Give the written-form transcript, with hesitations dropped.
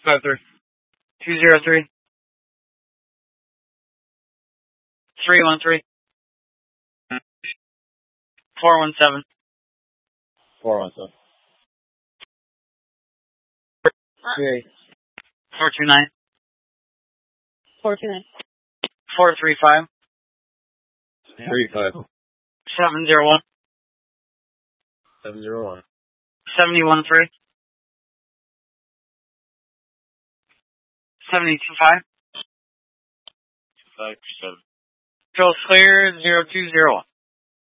253. 203. 313. 417. 417. 429. 429. 435. 35. 701. 701. 713. 725. 527. Phil Clear 0201.